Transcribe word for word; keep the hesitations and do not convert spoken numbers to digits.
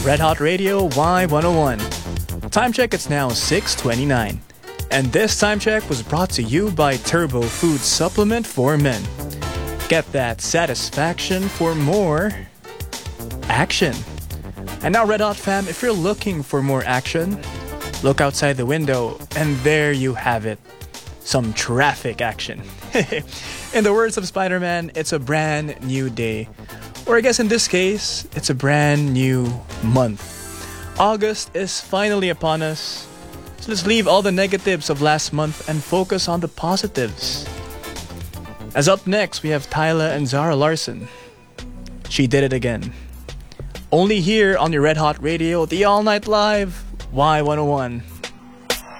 Red Hot Radio Y one oh one. Time check, it's now six twenty-nine. And this time check was brought to you by Turbo Food Supplement for Men. Get that satisfaction for more action. And now, Red Hot fam, if you're looking for more action, look outside the window and there you have it. Some traffic action. In the words of Spider-Man, it's a brand new day. Or I guess in this case, it's a brand new month. August is finally upon us. So let's leave all the negatives of last month and focus on the positives. As up next, we have Tyla and Zara Larson. She Did It Again. Only here on your Red Hot Radio, the All Night Live Y one oh one.